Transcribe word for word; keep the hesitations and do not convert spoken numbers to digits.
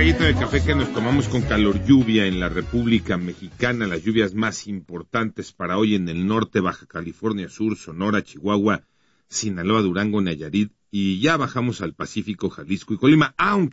traguito de café que nos tomamos con calor lluvia en la República Mexicana, las lluvias más importantes para hoy en el norte, Baja California Sur, Sonora, Chihuahua, Sinaloa, Durango, Nayarit, y ya bajamos al Pacífico, Jalisco y Colima, aunque